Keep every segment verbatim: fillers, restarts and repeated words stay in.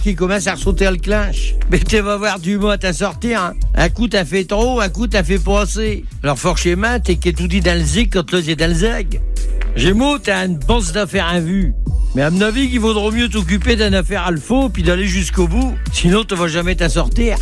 qui commence à ressauter le clinche. Mais tu vas voir du mot à t'en sortir. Hein. Un coup t'as fait trop, un coup t'as fait pas assez. Alors fort chez main, t'es qu'est tout dit dans le zig quand l'autre est dans le zeg. Gémeaux, t'as une bonne d'affaires à vue. Mais à mon avis, il vaudra mieux t'occuper d'une affaire à le faux puis d'aller jusqu'au bout. Sinon, tu vas jamais t'en sortir.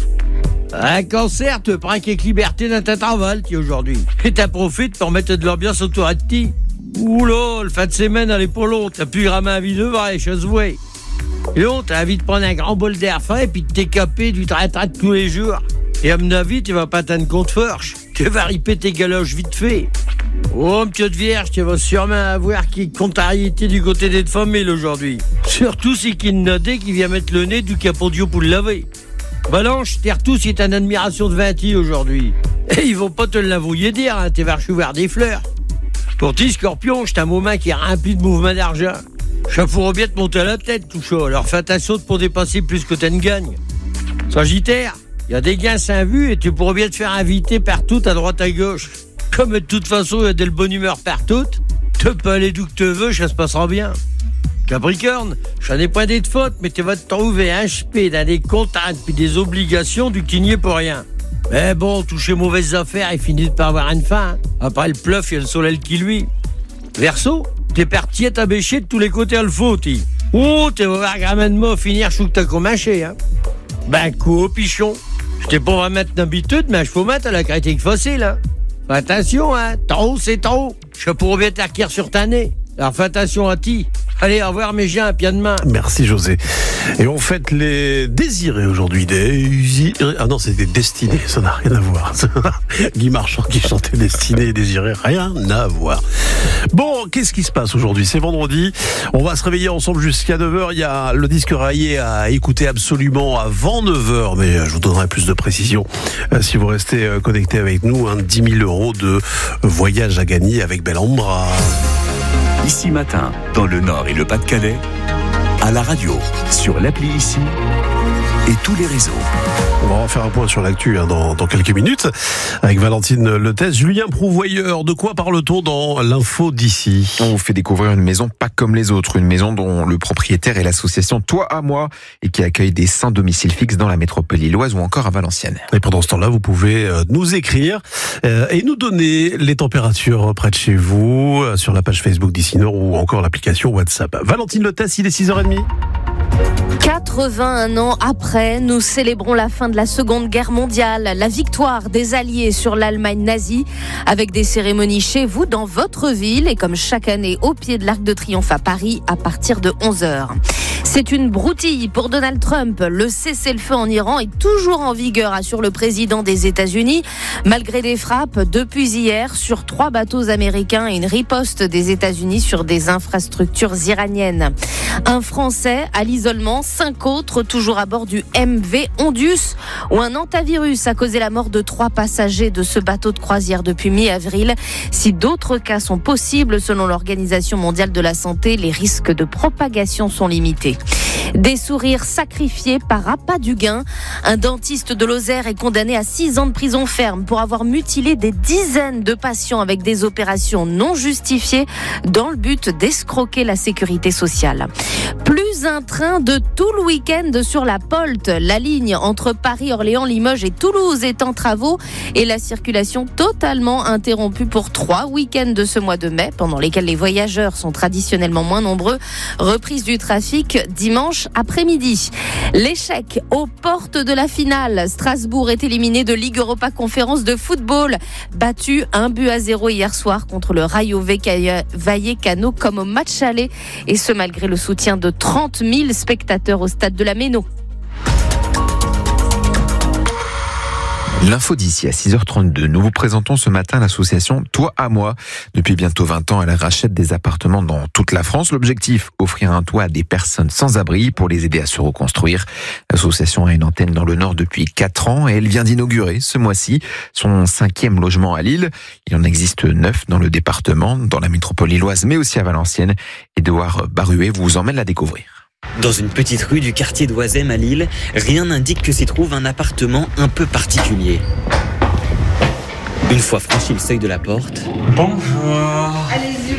Un cancer te prend quelques libertés dans ta travail, qui aujourd'hui. Et t'en profites pour mettre de l'ambiance autour de ti. Oula, le fin de semaine, elle est pas longue. T'as plus ramé un vie de vrai, chose vouée. Et on t'as envie de prendre un grand bol d'air frais puis de t'écaper du train-train de tous les jours. Et à mon avis, tu vas pas t'en compte forche. Tu vas riper tes galoches vite fait. Oh, petite vierge, tu vas sûrement avoir qui contrariété du côté des familles aujourd'hui. Surtout si qu'il y en a des qui vient mettre le nez du capodio pour le laver. Balanche, t'es tous est en admiration de vingt aujourd'hui. Et ils vont pas te l'avouer dire, hein, t'es varchu voir des fleurs. Pour ti, Scorpion, j'ai un moment qui est rempli de mouvements d'argent. Chafourou bien te monter à la tête, tout chaud. Alors fais attention de pour dépasser plus que t'en gagnes. Sagittaire, il y a des gains sans vue et tu pourrais bien te faire inviter partout à droite à gauche. Comme de toute façon, il y a de la bonne humeur partout. Tu peux aller d'où que tu veux, ça se passera bien. Capricorne, j'en ai pas des de fautes, mais tu vas te trouver inchepé dans des contraintes puis des obligations du qui n'y est pour rien. Mais bon, toucher mauvaises affaires et finit par avoir une fin. Hein. Après le pluff, il y a le soleil qui lui. Verseau, t'es parti à t'abêcher de tous les côtés à le faute. Oh, tu vas voir gramainement finir chou que t'as commaché. Hein. Ben, coup au pichon. Je t'ai pas va mettre d'habitude, mais je faut mettre à la critique facile. Hein. Attention, hein, trop c'est trop. Je pourrais bien t'acquérir sur ta nez. Alors fais attention à ti. Allez, au revoir mes gens, pied de main. Merci José. Et on fête les désirés aujourd'hui. Désirés. Ah non, c'était destinés, ça n'a rien à voir. Guy Marchand qui chantait Destinés et Désirés, rien à voir. Bon, qu'est-ce qui se passe aujourd'hui ? C'est vendredi. On va se réveiller ensemble jusqu'à neuf heures. Il y a le disque rayé à écouter absolument avant neuf heures, mais je vous donnerai plus de précision si vous restez connectés avec nous. Hein, dix mille euros de voyage à gagner avec Bellambra. Ici Matin, dans le Nord et le Pas-de-Calais, à la radio, sur l'appli Ici et tous les réseaux. On va faire un point sur l'actu hein, dans, dans quelques minutes avec Valentine Letès. Julien Prouvoyeur, de quoi parle-t-on dans l'info d'ici ? On vous fait découvrir une maison pas comme les autres, une maison dont le propriétaire est l'association Toi à moi et qui accueille des sans domicile fixe dans la métropole lilloise ou encore à Valenciennes. Et pendant ce temps-là, vous pouvez nous écrire euh, et nous donner les températures près de chez vous euh, sur la page Facebook d'Ici Nord ou encore l'application WhatsApp. Valentine Letès, il est six heures trente. quatre-vingt-un ans après, nous célébrons la fin de la Seconde Guerre mondiale, la victoire des Alliés sur l'Allemagne nazie, avec des cérémonies chez vous, dans votre ville, et comme chaque année, au pied de l'Arc de Triomphe à Paris, à partir de onze heures. C'est une broutille pour Donald Trump. Le cessez-le-feu en Iran est toujours en vigueur, assure le président des États-Unis, malgré des frappes depuis hier sur trois bateaux américains et une riposte des États-Unis sur des infrastructures iraniennes. Un Français à l'isolement, cinq autres toujours à bord du M V Ondius, où un hantavirus a causé la mort de trois passagers de ce bateau de croisière depuis mi-avril. Si d'autres cas sont possibles, selon l'Organisation mondiale de la santé, les risques de propagation sont limités. Des sourires sacrifiés par appât du gain. Un dentiste de Lozère est condamné à six ans de prison ferme pour avoir mutilé des dizaines de patients avec des opérations non justifiées dans le but d'escroquer la sécurité sociale. Plus un train de tout le week-end sur la Polte. La ligne entre Paris, Orléans, Limoges et Toulouse est en travaux et la circulation totalement interrompue pour trois week-ends de ce mois de mai, pendant lesquels les voyageurs sont traditionnellement moins nombreux. Reprise du trafic dimanche après-midi. L'échec aux portes de la finale. Strasbourg est éliminé de Ligue Europa Conférence de football. Battu un but à zéro hier soir contre le Rayo Vallecano comme au match aller. Et ce malgré le soutien de trente mille spectateurs au stade de la Méno. L'info d'ici à six heures trente-deux. Nous vous présentons ce matin l'association Toi à moi. Depuis bientôt vingt ans, elle rachète des appartements dans toute la France. L'objectif, offrir un toit à des personnes sans abri pour les aider à se reconstruire. L'association a une antenne dans le Nord depuis quatre ans et elle vient d'inaugurer ce mois-ci son cinquième logement à Lille. Il en existe neuf dans le département, dans la métropole lilloise, mais aussi à Valenciennes. Édouard Baruet vous emmène la découvrir. Dans une petite rue du quartier d'Oisem à Lille, rien n'indique que s'y trouve un appartement un peu particulier. Une fois franchi le seuil de la porte... Bonjour. Allez-y,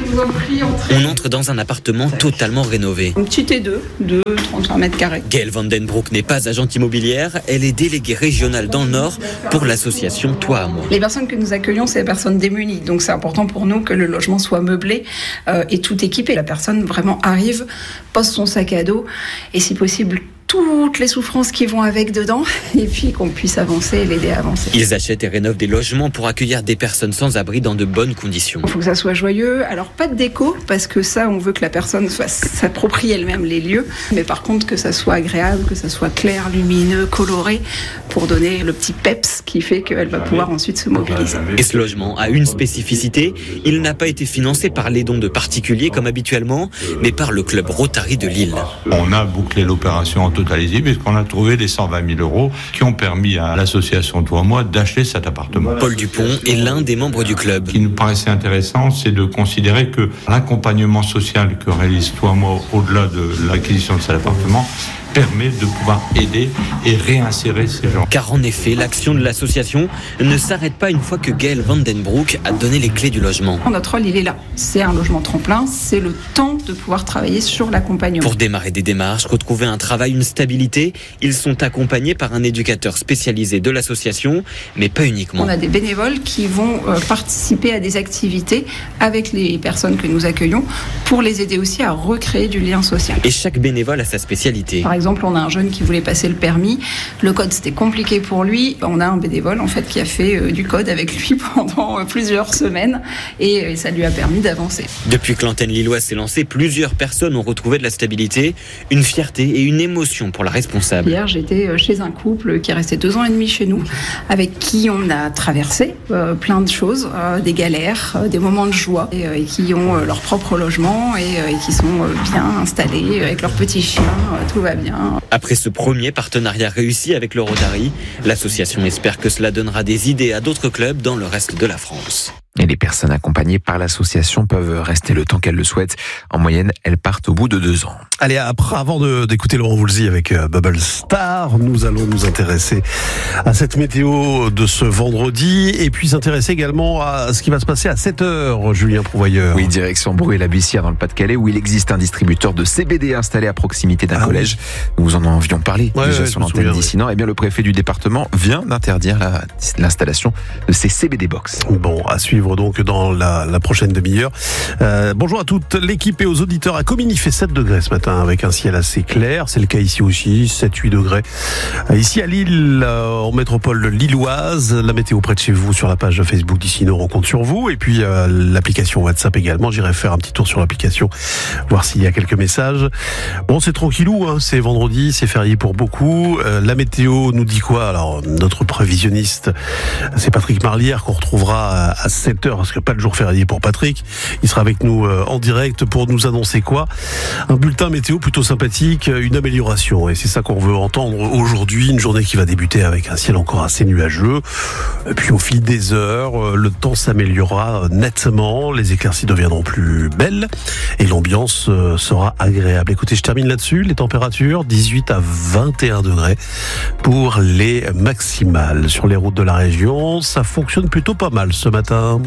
vous en prie, entrez. On entre dans un appartement totalement rénové. Un petit T deux de trente-cinq mètres carrés. Gaëlle Vandenbroek n'est pas agente immobilière, elle est déléguée régionale dans le Nord pour l'association Toi à moi. Les personnes que nous accueillons, c'est les personnes démunies. Donc c'est important pour nous que le logement soit meublé euh, et tout équipé. La personne vraiment arrive, pose son sac à dos et si possible toutes les souffrances qui vont avec dedans et puis qu'on puisse avancer et l'aider à avancer. Ils achètent et rénovent des logements pour accueillir des personnes sans abri dans de bonnes conditions. Il faut que ça soit joyeux. Alors pas de déco parce que ça on veut que la personne soit, s'approprie elle-même les lieux. Mais par contre que ça soit agréable, que ça soit clair, lumineux, coloré pour donner le petit peps qui fait qu'elle va pouvoir ensuite se mobiliser. Et ce logement a une spécificité. Il n'a pas été financé par les dons de particuliers comme habituellement, mais par le club Rotary de Lille. On a bouclé l'opération en totalité puisqu'on a trouvé les cent vingt mille euros qui ont permis à l'association Toi à moi d'acheter cet appartement. Paul Dupont est l'un des membres du club. Ce qui nous paraissait intéressant, c'est de considérer que l'accompagnement social que réalise Toi à moi au-delà de l'acquisition de cet appartement permet de pouvoir aider et réinsérer ces gens. Car en effet, l'action de l'association ne s'arrête pas une fois que Gaëlle Vandenbroek a donné les clés du logement. Notre rôle, il est là. C'est un logement tremplin, c'est le temps de pouvoir travailler sur l'accompagnement. Pour démarrer des démarches, retrouver un travail, une stabilité, ils sont accompagnés par un éducateur spécialisé de l'association, mais pas uniquement. On a des bénévoles qui vont euh, participer à des activités avec les personnes que nous accueillons pour les aider aussi à recréer du lien social. Et chaque bénévole a sa spécialité. Par exemple, on a un jeune qui voulait passer le permis. Le code, c'était compliqué pour lui. On a un bénévole, en fait, qui a fait euh, du code avec lui pendant euh, plusieurs semaines. Et, et ça lui a permis d'avancer. Depuis que l'antenne lilloise s'est lancée, plusieurs personnes ont retrouvé de la stabilité, une fierté et une émotion pour la responsable. Hier, j'étais chez un couple qui est resté deux ans et demi chez nous, avec qui on a traversé euh, plein de choses, euh, des galères, euh, des moments de joie, et, euh, et qui ont euh, leur propre logement et, euh, et qui sont euh, bien installés avec leurs petits chiens. Euh, tout va bien. Après ce premier partenariat réussi avec le Rotary, l'association espère que cela donnera des idées à d'autres clubs dans le reste de la France. Et les personnes accompagnées par l'association peuvent rester le temps qu'elles le souhaitent. En moyenne, elles partent au bout de deux ans. Allez, après, avant de, d'écouter Laurent Voulzy avec euh, Bubble Star, nous allons nous intéresser à cette météo de ce vendredi et puis s'intéresser également à ce qui va se passer à sept heures, Julien Prouvoyeur. Oui, direction Bruay-la-Bussière dans le Pas-de-Calais où il existe un distributeur de C B D installé à proximité d'un ah, collège. Oui. Nous vous en avions parlé ouais, déjà ouais, sur l'antenne d'ici Nord. Eh bien, le préfet du département vient d'interdire la, l'installation de ces C B D box. Bon, à suivre donc dans la, la prochaine demi-heure. Euh, bonjour à toute l'équipe et aux auditeurs. À Comines, il fait sept degrés ce matin avec un ciel assez clair. C'est le cas ici aussi, sept huit degrés. Ici à Lille, en métropole lilloise, la météo près de chez vous sur la page Facebook d'ici Nord, on compte sur vous. Et puis euh, l'application WhatsApp également. J'irai faire un petit tour sur l'application, voir s'il y a quelques messages. Bon, c'est tranquillou, hein. C'est vendredi, c'est férié pour beaucoup. Euh, la météo nous dit quoi? Alors, notre prévisionniste, c'est Patrick Marlière qu'on retrouvera à sept heures, parce que pas de jour férié pour Patrick. Il sera avec nous euh, en direct pour nous annoncer quoi? Un bulletin météo plutôt sympathique, une amélioration. Et c'est ça qu'on veut entendre aujourd'hui. Une journée qui va débuter avec un ciel encore assez nuageux. Et puis au fil des heures, le temps s'améliorera nettement. Les éclaircies deviendront plus belles et l'ambiance euh, sera agréable. Écoutez, je termine là-dessus. Les températures, dix-huit à vingt et un degrés pour les maximales. Sur les routes de la région, ça fonctionne plutôt pas mal ce matin.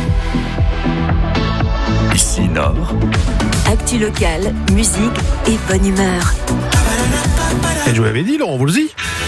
Ici Nord. Actu locale, musique et bonne humeur. Et je vous l'avais dit, Laurent Voulzy.